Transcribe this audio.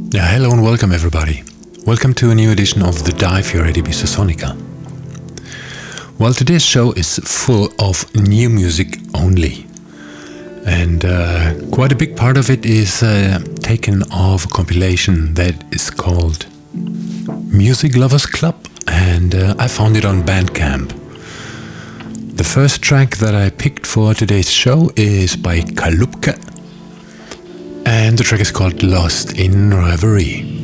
Yeah, hello and welcome everybody. Welcome to a new edition of the Dive Your ADB Sonica. Well, today's show is full of new music only. And quite a big part of it is taken off a compilation that is called Music Lovers Club, and I found it on Bandcamp. The first track that I picked for today's show is by Kalupke, and the track is called Lost in Reverie.